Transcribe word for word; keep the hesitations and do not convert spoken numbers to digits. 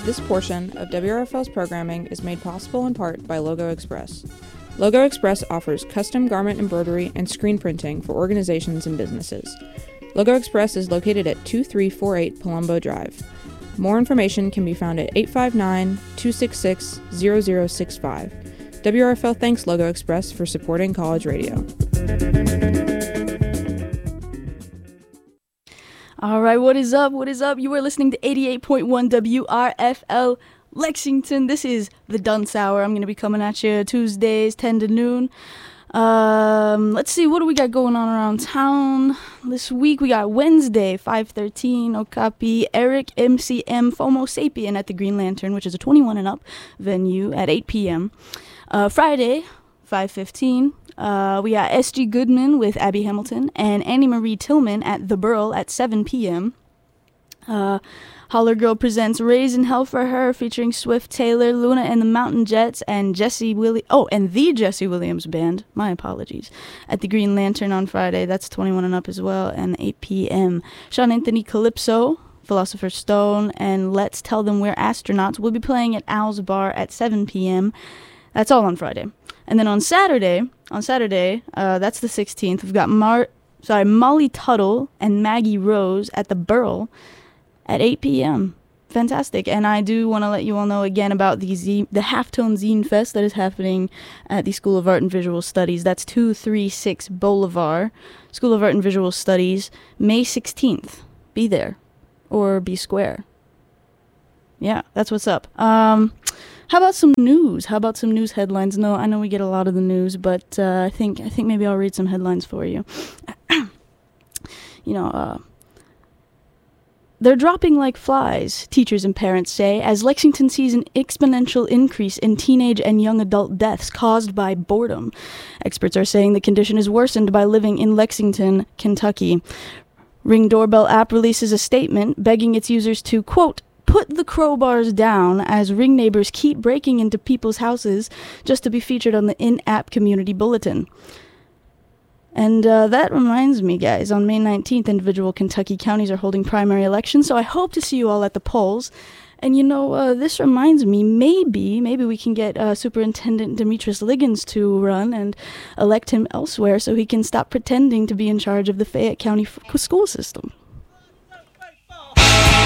This portion of W R F L's programming is made possible in part by Logo Express. Logo Express offers custom garment embroidery and screen printing for organizations and businesses. Logo Express is located at two three four eight Palumbo Drive. More information can be found at eight five nine, two six six, zero zero six five. W R F L thanks Logo Express for supporting college radio. All right, what is up? What is up? You are listening to eighty-eight point one W R F L Lexington. This is the Dunce Hour. I'm going to be coming at you Tuesdays, ten to noon. Um, let's see, what do we got going on around town this week? We got Wednesday, five thirteen, Okapi, Eric, M C M, FOMO Sapien at the Green Lantern, which is a twenty-one and up venue at eight p.m. Uh, Friday, five fifteen, uh, we got S G Goodman with Abby Hamilton and Annie Marie Tillman at The Burl at seven p.m. Uh, Holler Girl presents Raising Hell for Her, featuring Swift Taylor, Luna and the Mountain Jets, and Jesse Willi- Oh, and the Jesse Williams Band. My apologies. At the Green Lantern on Friday. That's twenty-one and up as well, and eight p.m. Sean Anthony Calypso, Philosopher's Stone, and Let's Tell Them We're Astronauts will be playing at Owl's Bar at seven p.m. That's all on Friday. And then on Saturday, on Saturday, uh, that's the sixteenth, we've got Mar- sorry, Molly Tuttle and Maggie Rose at the Burl at eight p.m. Fantastic. And I do want to let you all know again about the Z- the Halftone Zine Fest that is happening at the School of Art and Visual Studies. That's two thirty-six Boulevard, School of Art and Visual Studies, May sixteenth. Be there. Or be square. Yeah, that's what's up. Um, how about some news? How about some news headlines? No, I know we get a lot of the news, but uh, I think I think maybe I'll read some headlines for you. you know, uh... They're dropping like flies, teachers and parents say, as Lexington sees an exponential increase in teenage and young adult deaths caused by boredom. Experts are saying the condition is worsened by living in Lexington, Kentucky. Ring Doorbell app releases a statement begging its users to, quote, put the crowbars down as Ring neighbors keep breaking into people's houses just to be featured on the in-app community bulletin. And uh, that reminds me, guys, on May nineteenth, individual Kentucky counties are holding primary elections, so I hope to see you all at the polls. And, you know, uh, this reminds me, maybe, maybe we can get uh, Superintendent Demetrius Liggins to run and elect him elsewhere so he can stop pretending to be in charge of the Fayette County f- school system.